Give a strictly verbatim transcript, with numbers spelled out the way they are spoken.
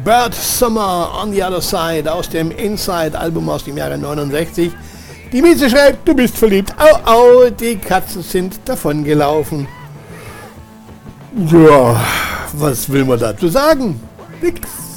Bird Summer on the Other Side aus dem Inside-Album aus dem Jahre neunundsechzig. Die Mieze schreibt, du bist verliebt. Au, au, die Katzen sind davongelaufen. Ja, was will man dazu sagen? Nix.